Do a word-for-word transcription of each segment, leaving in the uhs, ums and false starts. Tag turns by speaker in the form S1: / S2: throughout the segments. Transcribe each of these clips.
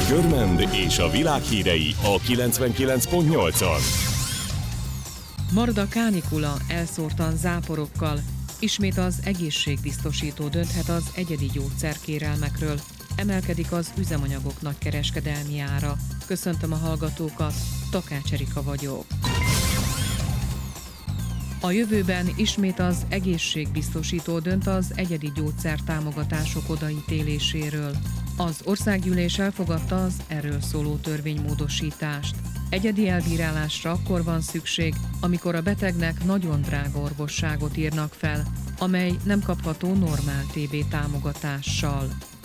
S1: Körmend és a világ hírei a kilencvenkilenc pont nyolcon.
S2: Marad a kánikula elszórtan záporokkal. Ismét az egészségbiztosító dönthet az egyedi gyógyszerkérelmekről. Emelkedik az üzemanyagok nagykereskedelmi ára. Köszöntöm a hallgatókat, Takács Erika vagyok. A jövőben ismét az egészségbiztosító dönt az egyedi gyógyszertámogatások odaítéléséről. Az országgyűlés elfogadta az erről szóló törvénymódosítást. Egyedi elbírálásra akkor van szükség, amikor a betegnek nagyon drága orvosságot írnak fel, amely nem kapható normál té bé támogatással.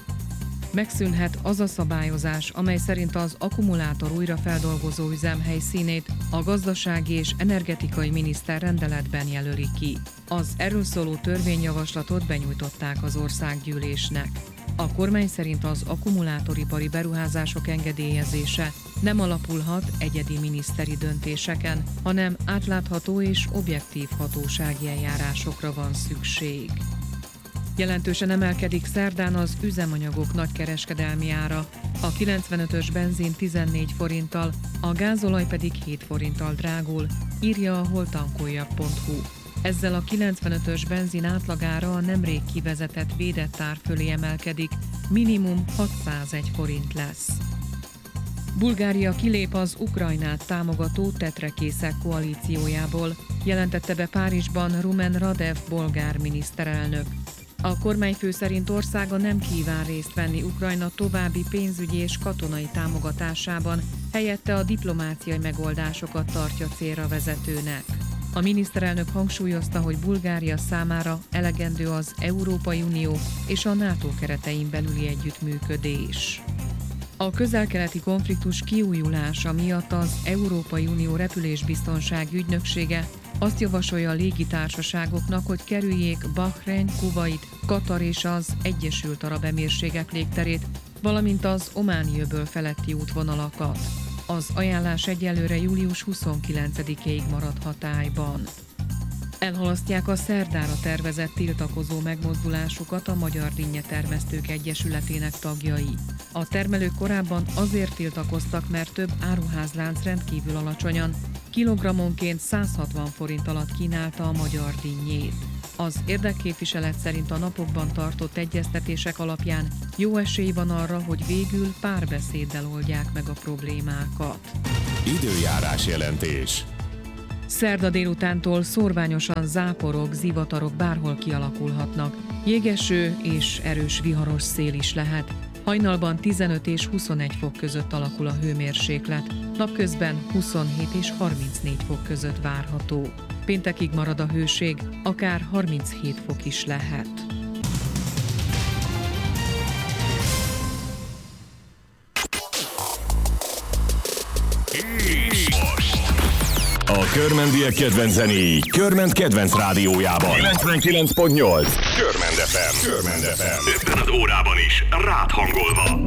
S2: Megszűnhet az a szabályozás, amely szerint az akkumulátor újrafeldolgozó üzem helyszínét a gazdasági és energetikai miniszter rendeletben jelöli ki. Az erről szóló törvényjavaslatot benyújtották az országgyűlésnek. A kormány szerint az akkumulátoripari beruházások engedélyezése nem alapulhat egyedi miniszteri döntéseken, hanem átlátható és objektív hatósági eljárásokra van szükség. Jelentősen emelkedik szerdán az üzemanyagok nagykereskedelmi ára, a kilencvenötös benzin tizennégy forinttal, a gázolaj pedig hét forinttal drágul, írja a holtankoljak pont hu. Ezzel a kilencvenötös benzin átlagára a nemrég kivezetett védett ár fölé emelkedik, minimum hatszázegy forint lesz. Bulgária kilép az Ukrajnát támogató tetrekészek koalíciójából, jelentette be Párizsban Rumen Radev bolgár miniszterelnök. A kormányfő szerint országa nem kíván részt venni Ukrajna további pénzügyi és katonai támogatásában, helyette a diplomáciai megoldásokat tartja célra vezetőnek. A miniszterelnök hangsúlyozta, hogy Bulgária számára elegendő az Európai Unió és a NATO keretein belüli együttműködés. A közel-keleti konfliktus kiújulása miatt az Európai Unió repülésbiztonsági ügynöksége azt javasolja a légitársaságoknak, hogy kerüljék Bahrein, Kuvait, Katar és az Egyesült Arab Emírségek légterét, valamint az Ománi-öböl feletti útvonalakat. Az ajánlás egyelőre július huszonkilencedikéig marad hatályban. Elhalasztják a szerdára tervezett tiltakozó megmozdulásukat a Magyar Dinnyetermesztők Egyesületének tagjai. A termelők korábban azért tiltakoztak, mert több áruházlánc rendkívül alacsonyan, kilogrammonként száz hatvan forint alatt kínálta a magyar dinnyét. Az érdekképviselet szerint a napokban tartott egyeztetések alapján jó esély van arra, hogy végül párbeszéddel oldják meg a problémákat.
S1: Időjárás jelentés.
S2: Szerda délutántól szórványosan záporok, zivatarok bárhol kialakulhatnak. Jégeső és erős viharos szél is lehet. Hajnalban tizenöt és huszonegy fok között alakul a hőmérséklet, napközben huszonhét és harmincnégy fok között várható. Péntekig marad a hőség, akár harminchét fok is lehet.
S1: A körmendiek kedvenc zenéi Körmend kedvenc rádiójában. kilencvenkilenc pont nyolc. Körmend ef em. Körmend ef em.
S3: Ebben az órában is rád hangolva.